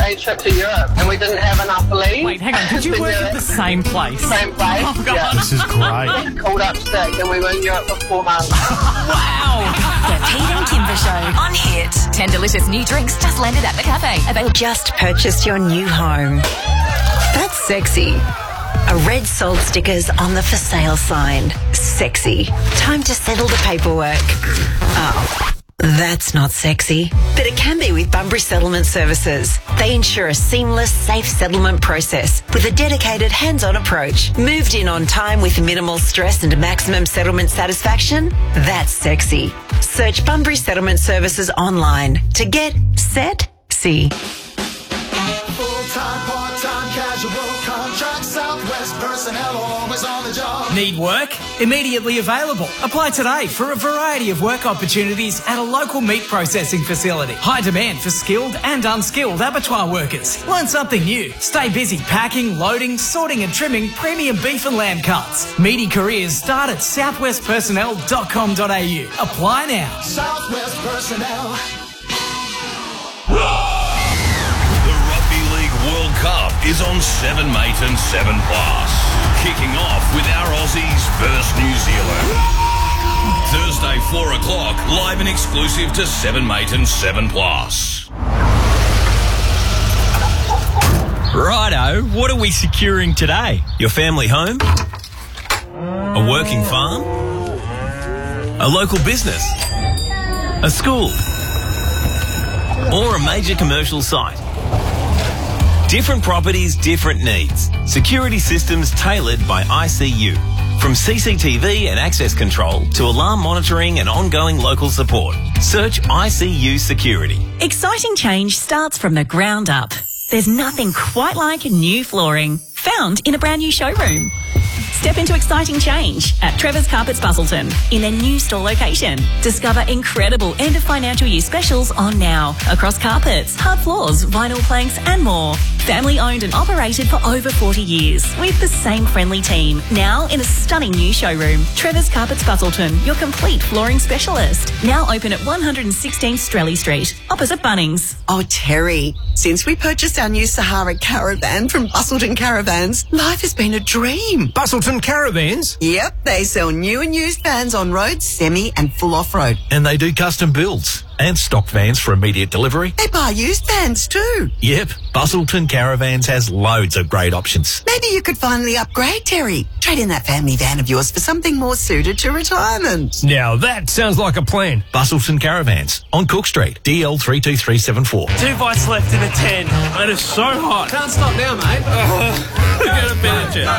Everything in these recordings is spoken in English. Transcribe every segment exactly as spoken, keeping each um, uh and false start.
day trip to Europe and we didn't have enough leave. Wait, hang on. Did you work at the same place? Same place. Oh, God. Yeah. This is great. We called up sick and we were in Europe for four months. Wow. The Pete and Kimber Show on Hit. Ten delicious new drinks just landed at the cafe. Available. Just purchased your new home. That's sexy. A red sold stickers on the for sale sign. Sexy. Time to settle the paperwork. Oh. That's not sexy, but it can be with Bunbury Settlement Services. They ensure a seamless, safe settlement process with a dedicated, hands-on approach. Moved in on time with minimal stress and maximum settlement satisfaction? That's sexy. Search Bunbury Settlement Services online to get set, see. Full-time, part-time, casual, contract, Southwest personnel, always on the job. Need work? Immediately available. Apply today for a variety of work opportunities at a local meat processing facility. High demand for skilled and unskilled abattoir workers. Learn something new. Stay busy packing, loading, sorting and trimming premium beef and lamb cuts. Meaty careers start at southwest personnel dot com dot a u. Apply now. Southwest personnel. World Cup is on seven mate and seven plus. Kicking off with our Aussies versus New Zealand. Thursday, four o'clock, live and exclusive to seven mate and seven plus. Righto, what are we securing today? Your family home? A working farm? A local business? A school? Or a major commercial site? Different properties, different needs. Security systems tailored by I C U. From C C T V and access control to alarm monitoring and ongoing local support. Search I C U Security. Exciting change starts from the ground up. There's nothing quite like new flooring found in a brand new showroom. Step into exciting change at Trevor's Carpets Busselton in their new store location. Discover incredible end of financial year specials on now across carpets, hard floors, vinyl planks and more. Family owned and operated for over forty years with the same friendly team. Now in a stunning new showroom. Trevor's Carpets Busselton, your complete flooring specialist. Now open at one sixteen Strelly Street, opposite Bunnings. Oh, Terry, since we purchased our new Sahara Caravan from Busselton Caravans, life has been a dream. Busselton Caravans? Yep, they sell new and used vans on road, semi and full off-road. And they do custom builds and stock vans for immediate delivery. They buy used vans too. Yep, Busselton Caravans has loads of great options. Maybe you could finally upgrade, Terry. Trade in that family van of yours for something more suited to retirement. Now that sounds like a plan. Busselton Caravans on Cook Street, D L three two three seven four. Two bites left in a ten. It is so hot. Can't stop now, mate. Oh, get a finish it.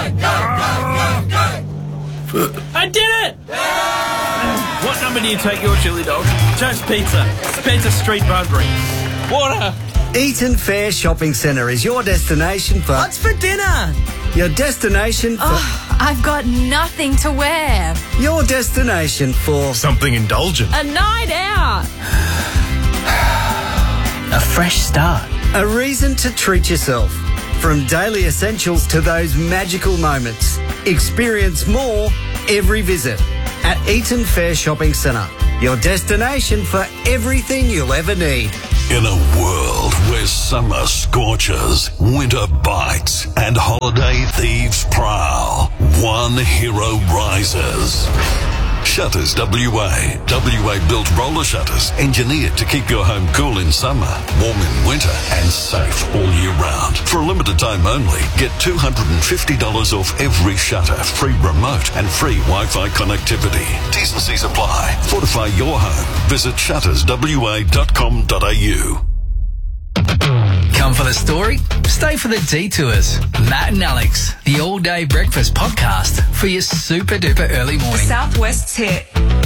I did it! Yeah! What number do you take your chili dog? Joe's Pizza. Spencer Street, Bunbury. Water. Eaton Fair Shopping Centre is your destination for... What's for dinner? Your destination for... Oh, I've got nothing to wear. Your destination for... Something indulgent. A night out. A fresh start. A reason to treat yourself. From daily essentials to those magical moments. Experience more every visit at Eaton Fair Shopping Centre. Your destination for everything you'll ever need. In a world where summer scorches, winter bites, and holiday thieves prowl, one hero rises. Shutters W A. W A built roller shutters engineered to keep your home cool in summer, warm in winter, and safe all year round. For a limited time only, get two hundred fifty dollars off every shutter, free remote, and free Wi-Fi connectivity. T's and C's apply. Fortify your home. Visit shutters w a dot com dot a u. Come for the story, stay for the detours. Matt and Alex, the all-day breakfast podcast for your super-duper early morning. Southwest's hit.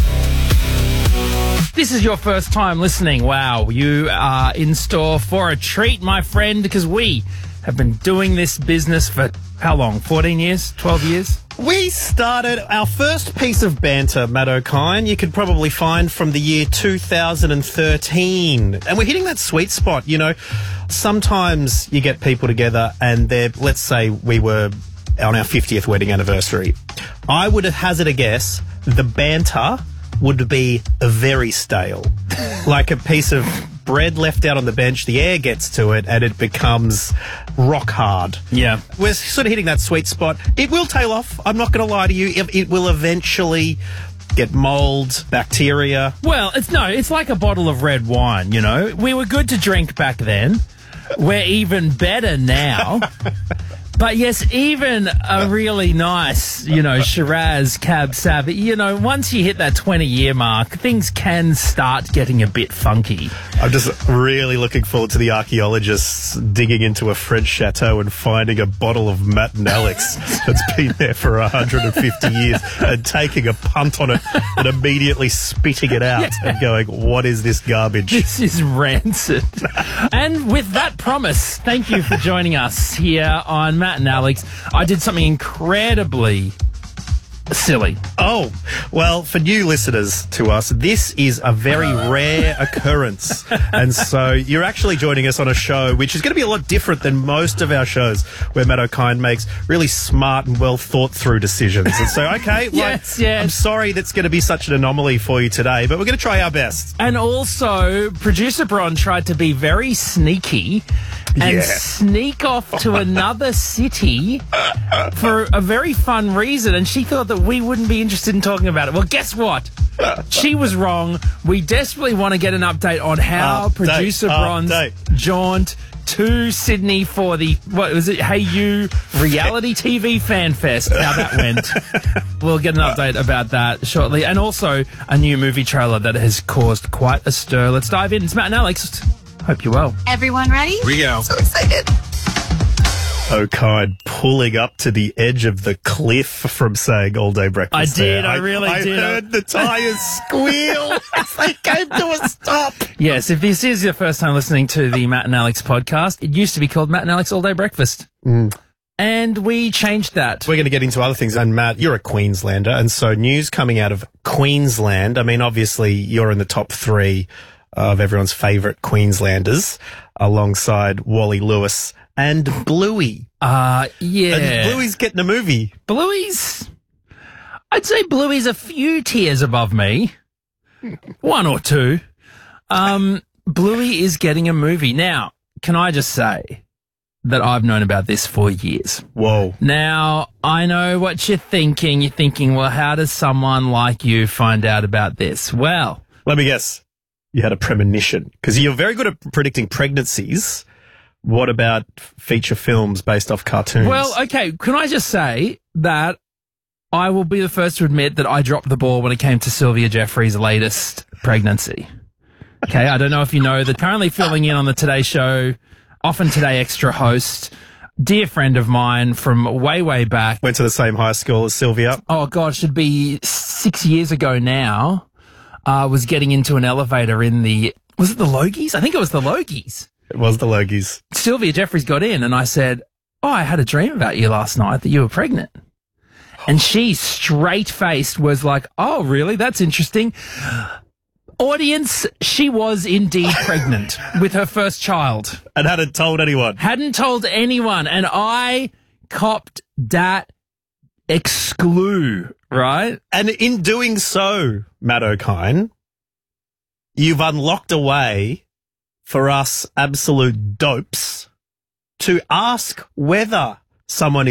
This is your first time listening. Wow, you are in store for a treat, my friend, because we have been doing this business for how long? fourteen years? twelve years? We started our first piece of banter, Matt O'Kine, you could probably find from the year two thousand thirteen. And we're hitting that sweet spot, you know. Sometimes you get people together and they're, let's say we were on our fiftieth wedding anniversary. I would hazard a guess the banter would be very stale. Like a piece of bread left out on the bench, the air gets to it, and it becomes rock hard. Yeah. We're sort of hitting that sweet spot. It will tail off. I'm not going to lie to you. It, it will eventually get mold, bacteria. Well, it's no, it's like a bottle of red wine, you know. We were good to drink back then. We're even better now. But yes, even a really nice, you know, Shiraz Cab Sav, you know, once you hit that twenty-year mark, things can start getting a bit funky. I'm just really looking forward to the archaeologists digging into a French chateau and finding a bottle of Matt and Alex that's been there for one hundred fifty years and taking a punt on it and immediately spitting it out yeah. and going, what is this garbage? This is rancid. And with that promise, thank you for joining us here on Matt and Alex. I did something incredibly silly. Oh, well, for new listeners to us, this is a very rare occurrence. And so you're actually joining us on a show which is going to be a lot different than most of our shows where Matt O'Kine makes really smart and well thought through decisions. And so, okay, yes, like, yes. I'm sorry that's going to be such an anomaly for you today, but we're going to try our best. And also, producer Bron tried to be very sneaky and yeah. sneak off to another city for a very fun reason, and she thought that we wouldn't be interested in talking about it. Well, guess what? She was wrong. We desperately want to get an update on how update, producer Bron's update. jaunt to Sydney for the, what was it, Hey You Reality T V Fan Fest, how that went. We'll get an update about that shortly. And also a new movie trailer that has caused quite a stir. Let's dive in. It's Matt and Alex. Hope you're well. Everyone ready? Here we go. So excited. O'Kine pulling up to the edge of the cliff from saying all day breakfast. I did, there. I really I, did. I heard the tyres squeal as they came to a stop. Yes, if this is your first time listening to the Matt and Alex podcast, it used to be called Matt and Alex All Day Breakfast. Mm. And we changed that. We're going to get into other things. And Matt, you're a Queenslander. And so news coming out of Queensland, I mean, obviously you're in the top three of everyone's favourite Queenslanders alongside Wally Lewis and Bluey. Uh, yeah. And Bluey's getting a movie. Bluey's, I'd say Bluey's a few tiers above me. One or two. Um, Bluey is getting a movie. Now, can I just say that I've known about this for years. Whoa. Now, I know what you're thinking. You're thinking, well, how does someone like you find out about this? Well, let me guess. You had a premonition because you're very good at predicting pregnancies. What about feature films based off cartoons? Well, okay. Can I just say that I will be the first to admit that I dropped the ball when it came to Sylvia Jeffrey's latest pregnancy. Okay. I don't know if you know that currently filling in on the Today Show, often Today Extra host, dear friend of mine from way, way back. Went to the same high school as Sylvia. Oh, God, should be six years ago now. Uh, was getting into an elevator in the, was it the Logies? I think it was the Logies. It was the Logies. Sylvia Jeffreys got in and I said, oh, I had a dream about you last night that you were pregnant. And she straight-faced was like, oh, really? That's interesting. Audience, she was indeed pregnant with her first child. And hadn't told anyone. Hadn't told anyone. And I copped that exclu, right? And in doing so, Matt O'Kine, you've unlocked a way for us absolute dopes to ask whether someone